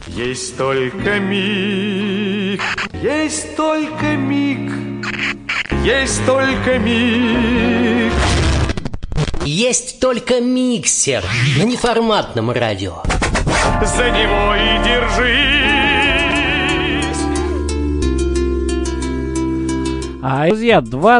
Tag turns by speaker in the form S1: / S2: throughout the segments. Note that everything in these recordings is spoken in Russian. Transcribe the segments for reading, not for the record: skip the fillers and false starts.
S1: Есть только миг, есть только миг, есть только миг.
S2: Есть только миксер на неформатном радио.
S1: За него и держись.
S3: Друзья,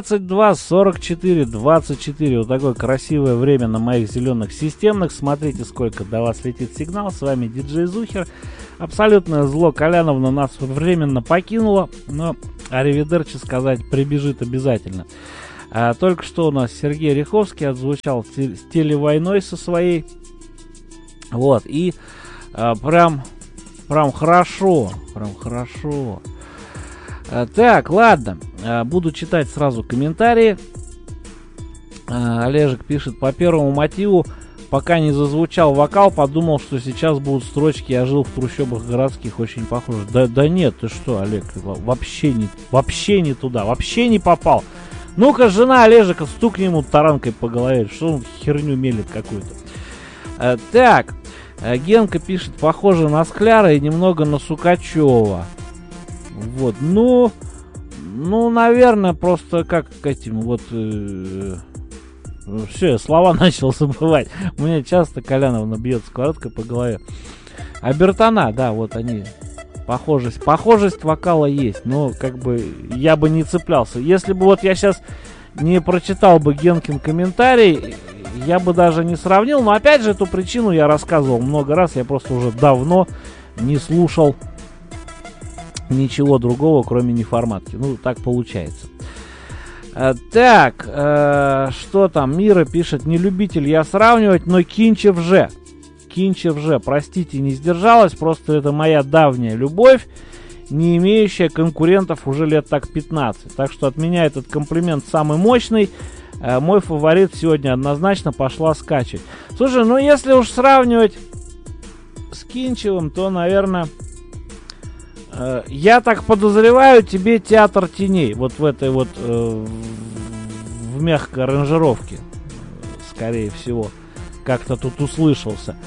S3: 22:44:24. Вот такое красивое время на моих зеленых системных. Смотрите, сколько до вас летит сигнал. С вами диджей Зухер. Абсолютное зло Коляновна нас временно покинула, но аривидерчи сказать прибежит обязательно. Только что у нас Сергей Риховский отзвучал с телевойной со своей. Вот, и прям хорошо, Так, ладно, буду читать сразу комментарии. Олежек пишет: по первому мотиву, пока не зазвучал вокал, подумал, что сейчас будут строчки «Я жил в трущобах городских», очень похоже. Да нет, ты что, Олег, вообще не туда, вообще не попал. Ну-ка, жена Олежика, стукни ему таранкой по голове, что он херню мелет какую-то. Так, Генка пишет: похоже на Скляра и немного на Сукачева. Вот, ну, наверное, просто как к этим вот... все, я слова начал забывать. У меня часто Коляновна бьет сковородкой по голове. А Бертона, да, вот они... Похожесть вокала есть, но как бы я бы не цеплялся. Если бы вот я сейчас не прочитал бы Генкин комментарий, я бы даже не сравнил. Но опять же, эту причину я рассказывал много раз. Я просто уже давно не слушал ничего другого, кроме неформатки. Ну, так получается. Так, что там? Мира пишет: не любитель я сравнивать, но Кинчев же, простите, не сдержалась, просто это моя давняя любовь, не имеющая конкурентов уже лет так 15. Так что от меня этот комплимент самый мощный. Мой фаворит сегодня однозначно пошла скачать. Слушай, ну если уж сравнивать с Кинчевым, то, наверное, я так подозреваю, тебе «Театр теней» вот в этой вот в мягкой аранжировке, скорее всего, как-то тут услышался.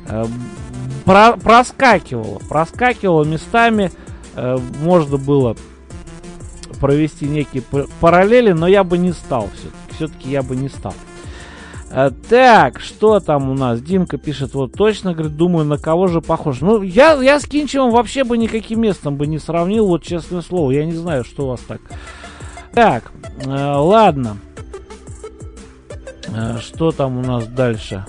S3: Проскакивало местами, можно было провести некие параллели, но я бы не стал все-таки я бы не стал. Так, что там у нас? Димка пишет: вот точно, говорит, думаю, на кого же похож. Ну, я с Кинчевым вообще бы никаким местом бы не сравнил, вот честное слово, я не знаю, что у вас так. Так, ладно. Что там у нас дальше?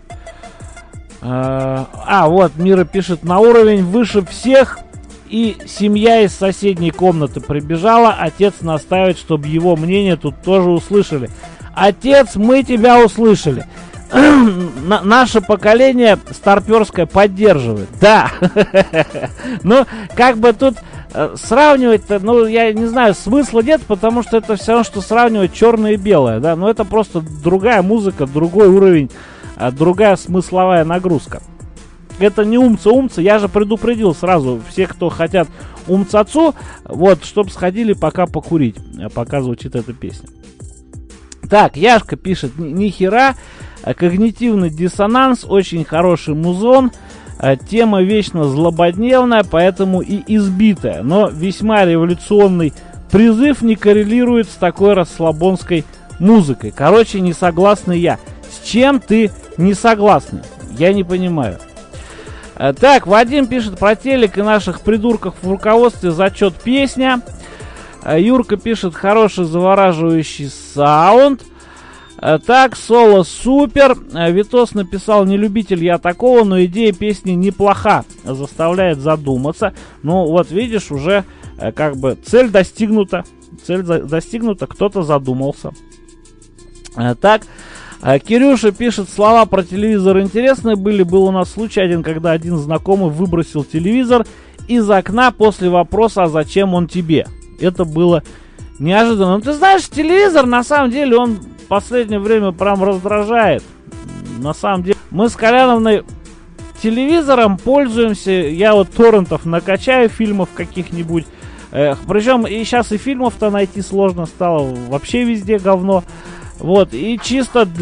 S3: Вот Мира пишет: на уровень выше всех, и семья из соседней комнаты прибежала. Отец настаивает, чтобы его мнение тут тоже услышали. Отец, мы тебя услышали. Наше поколение старперское поддерживает. Да. Ну, как бы тут сравнивать-то, ну, я не знаю, смысла нет, потому что это все равно, что сравнивать черное и белое, да. Но это просто другая музыка, другой уровень, другая смысловая нагрузка. Это не умца. Я же предупредил сразу всех, кто хотят умцацу, вот, чтобы сходили пока покурить, пока звучит эта песня. Так, Яшка пишет: нихера, когнитивный диссонанс, очень хороший музон, тема вечно злободневная, поэтому и избитая, но весьма революционный призыв не коррелирует с такой расслабонской музыкой. Короче, не согласный я. С чем ты не согласный? Я не понимаю. Так, Вадим пишет: про телек и наших придурков в руководстве зачет песня. Юрка пишет: хороший завораживающий саунд. Так, соло супер. Витос написал: не любитель я такого, но идея песни неплоха, заставляет задуматься. Ну вот видишь, уже как бы цель достигнута, кто-то задумался. Так, Кирюша пишет: слова про телевизор интересные были. Был у нас случай один, когда один знакомый выбросил телевизор из окна после вопроса: а зачем он тебе? Это было неожиданно. Ну, ты знаешь, телевизор, на самом деле, он в последнее время прям раздражает. На самом деле, мы с Коляновной телевизором пользуемся. Я вот торрентов накачаю, фильмов каких-нибудь. Причем и сейчас и фильмов-то найти сложно стало. Вообще везде говно. Вот, и чисто для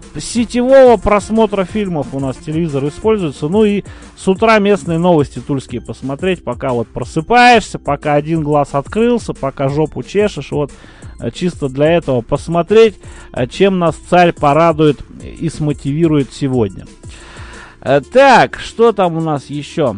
S3: сетевого просмотра фильмов у нас телевизор используется. Ну и с утра местные новости тульские посмотреть, пока вот просыпаешься, пока один глаз открылся, пока жопу чешешь. Вот чисто для этого посмотреть, чем нас царь порадует и смотивирует сегодня. Так, что там у нас еще?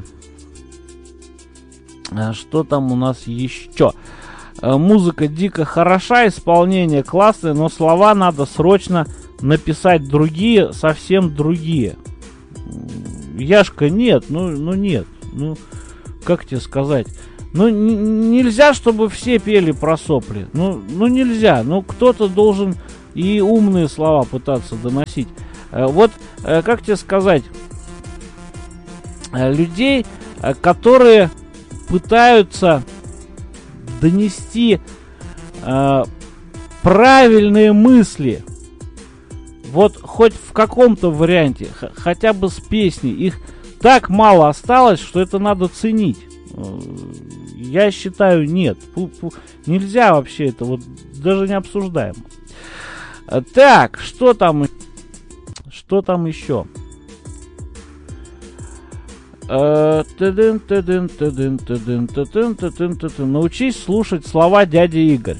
S3: Что там у нас еще? Музыка дико хороша, исполнение классное, но слова надо срочно написать другие, совсем другие. Яшка, нет, ну нет. Ну, как тебе сказать? Ну, нельзя, чтобы все пели про сопли. Ну, нельзя. Ну, кто-то должен и умные слова пытаться доносить. Вот, как тебе сказать? Людей, которые пытаются донести правильные мысли, вот хоть в каком-то варианте, хотя бы с песней, их так мало осталось, что это надо ценить. Я считаю, нет. Нельзя вообще это, вот даже не обсуждаем. Так, что там еще? Научись слушать слова дяди Игорь.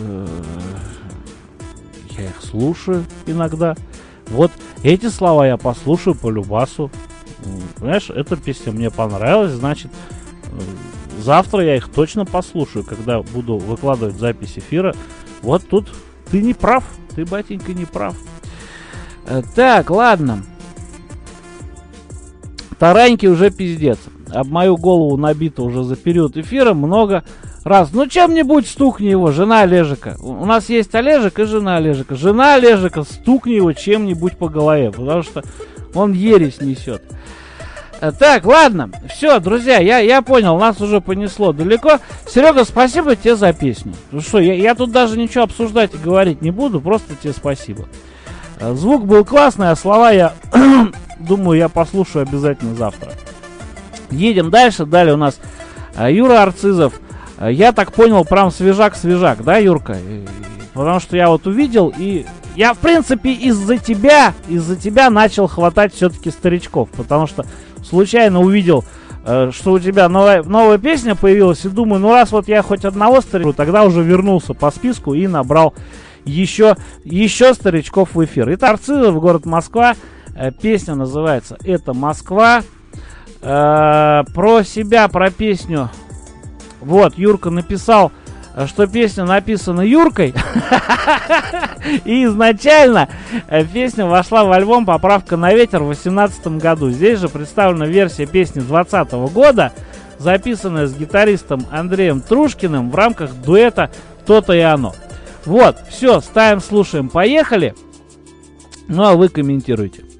S3: Я их слушаю иногда. Вот эти слова я послушаю по любасу. Понимаешь, эта песня мне понравилась, значит, завтра я их точно послушаю, когда буду выкладывать запись эфира. Вот тут ты не прав, ты, батенька, не прав. Так, ладно. Тараньки уже пиздец. Об мою голову набито уже за период эфира много раз. Ну, чем-нибудь стукни его, жена Олежика. У нас есть Олежик и жена Олежика. Жена Олежика, стукни его чем-нибудь по голове, потому что он ересь несет. Так, ладно. Все, друзья, я понял, нас уже понесло далеко. Серега, спасибо тебе за песню. Ну что, я тут даже ничего обсуждать и говорить не буду, просто тебе спасибо. Звук был классный, а слова я думаю, я послушаю обязательно завтра. Едем дальше. Далее у нас Юра Арцизов. Я так понял, прям свежак, да, Юрка? Потому что я вот увидел, и я, в принципе, из-за тебя начал хватать все-таки старичков. Потому что случайно увидел, что у тебя новая песня появилась, и думаю, ну раз вот я хоть одного старичка, тогда уже вернулся по списку и набрал еще старичков в эфир. Итак, Арцизов, город Москва. Песня называется «Это Москва». Про себя, про песню. Вот, Юрка написал, что песня написана Юркой. И изначально песня вошла в альбом «Поправка на ветер» в 2018 году. Здесь же представлена версия песни 2020 года, записанная с гитаристом Андреем Трушкиным в рамках дуэта «То-то и оно». Вот, все, ставим, слушаем, поехали. Ну а вы комментируйте.